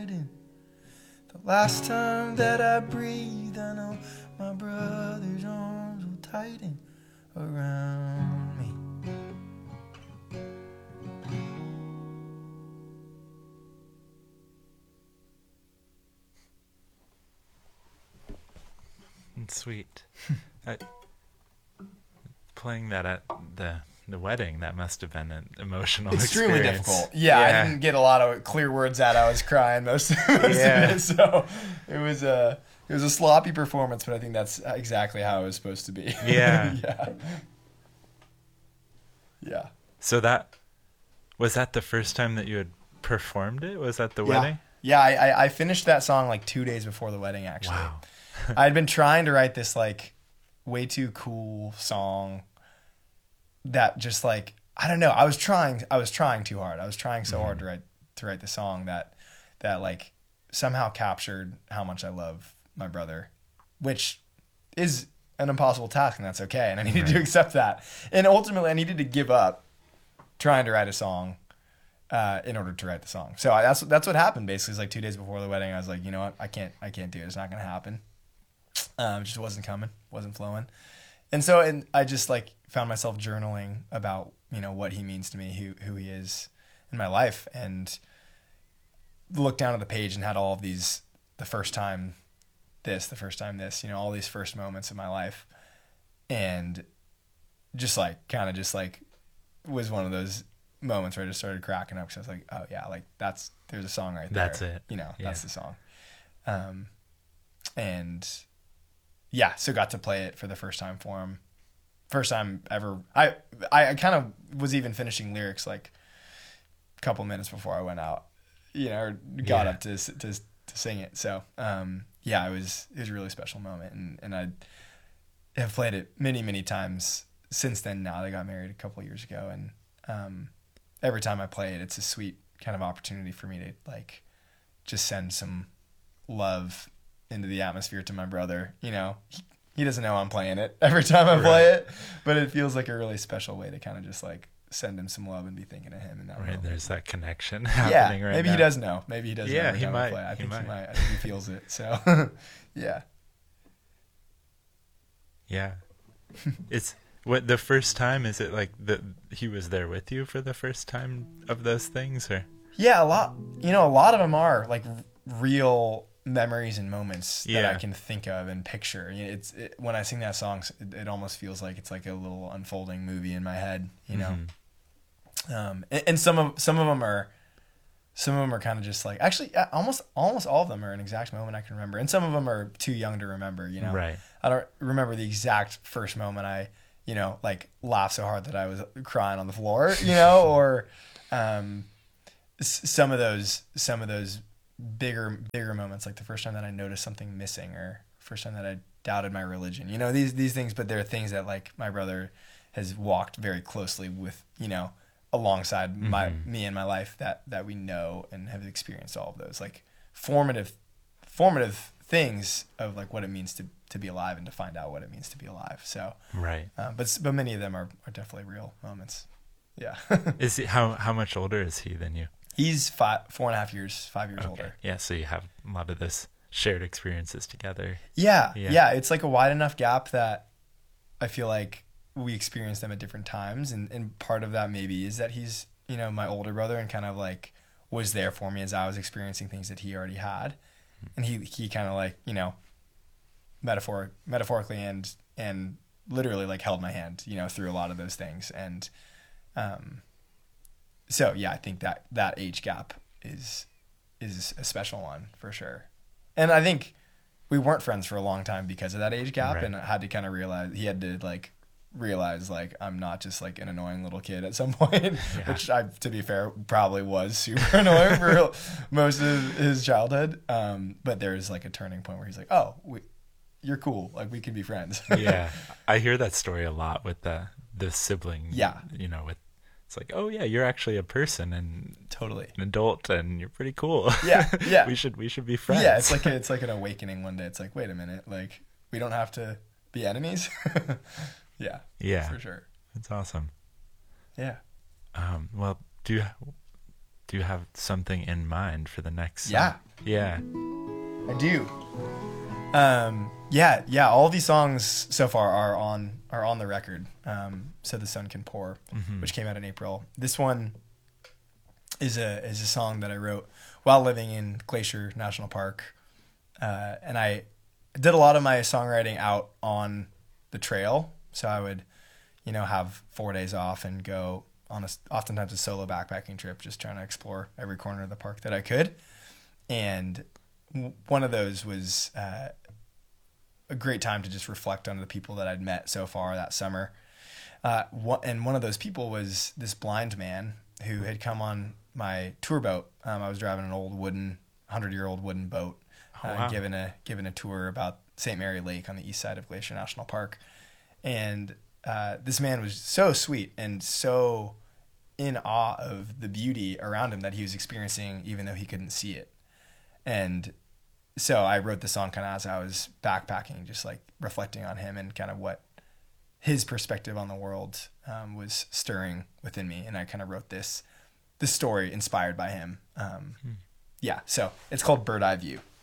hiding. The last time that I breathe, I know my brother's arms will tighten around me. Sweet. Playing that at the wedding, that must have been an emotional Extremely experience. difficult. Yeah, I didn't get a lot of clear words out. I was crying most of it, so it was a sloppy performance, but I think that's exactly how it was supposed to be. Yeah. Yeah. So that was that the first time that you had performed it? Was that the wedding? Yeah, I finished that song like 2 days before the wedding, actually. Wow. I'd been trying to write this like way too cool song that just like, I don't know, I was trying too hard. I was trying so hard to write the song that like somehow captured how much I love my brother, which is an impossible task, and that's okay. And I needed to accept that. And ultimately I needed to give up trying to write a song in order to write the song. So that's what happened basically. It's like 2 days before the wedding. I was like, you know what? I can't do it. It's not going to happen. It just wasn't coming, wasn't flowing. And so I just like found myself journaling about, you know, what he means to me, who he is in my life, and looked down at the page and had all of these, the first time this, you know, all these first moments of my life. And just like, kind of just like was one of those moments where I just started cracking up, because I was like, oh yeah, like there's a song right there. That's it. You know, that's the song. And yeah, so got to play it for the first time for him. First time ever. I kind of was even finishing lyrics like a couple minutes before I went out, you know, or got up to sing it. So, yeah, it was a really special moment. And I have played it many, many times since then. Now they got married a couple of years ago. And, every time I play it, it's a sweet kind of opportunity for me to like just send some love into the atmosphere to my brother. You know, he doesn't know I'm playing it every time I play it, but it feels like a really special way to kind of just like send him some love and be thinking of him in that moment. There's that connection happening right now. Maybe he does know. Maybe he does know. Yeah, every he time might. I play. I think he might. I think he feels it. So, yeah. Yeah. It's what the first time, is it like he was there with you for the first time of those things, or? Yeah, a lot. You know, a lot of them are like real memories and moments that I can think of and picture. You know, when I sing that song, it almost feels like it's like a little unfolding movie in my head. You know, and some of them are kind of just like, actually almost all of them are an exact moment I can remember, and some of them are too young to remember. You know, right? I don't remember the exact first moment I, you know, like laughed so hard that I was crying on the floor. You know, or some of those bigger moments, like the first time that I noticed something missing, or first time that I doubted my religion, you know, these things, but they're things that like my brother has walked very closely with, you know, alongside me in my life, that we know and have experienced all of those like formative things of like what it means to be alive and to find out what it means to be alive. So, right. But many of them are definitely real moments. Yeah. Is he, how much older is he than you? He's 4.5 years, 5 years older. Yeah, so you have a lot of this shared experiences together. Yeah. It's like a wide enough gap that I feel like we experience them at different times. And part of that maybe is that he's, you know, my older brother, and kind of like was there for me as I was experiencing things that he already had. And he kind of like, you know, metaphorically and literally like held my hand, you know, through a lot of those things. And, so yeah, I think that age gap is a special one for sure. And I think we weren't friends for a long time because of that age gap. Right. And I had to kind of realize like I'm not just like an annoying little kid at some point, which to be fair, probably was super annoying for most of his childhood. But there's like a turning point where he's like, oh, you're cool. Like we can be friends. Yeah. I hear that story a lot with the sibling, you know, with, it's like, oh yeah, you're actually a person and totally an adult, and you're pretty cool. Yeah. we should be friends. Yeah, it's like an awakening one day. It's like, wait a minute, like we don't have to be enemies. Yeah, for sure. That's awesome. Yeah. Well, do do you have something in mind for the next song? Yeah. Yeah. I do. Yeah. All these songs so far are on the record. So the Sun Can Pour, which came out in April. This one is a song that I wrote while living in Glacier National Park, and I did a lot of my songwriting out on the trail. So I would, have 4 days off and go on oftentimes a solo backpacking trip, just trying to explore every corner of the park that I could. And one of those was a great time to just reflect on the people that I'd met so far that summer. And one of those people was this blind man who had come on my tour boat. I was driving an old 100-year-old wooden boat, wow. given a tour about St. Mary Lake on the east side of Glacier National Park. And this man was so sweet and so in awe of the beauty around him that he was experiencing, even though he couldn't see it. And so I wrote the song kind of as I was backpacking, just like reflecting on him and kind of what his perspective on the world was stirring within me. And I kind of wrote this story inspired by him. Yeah, so it's called Bird Eye View.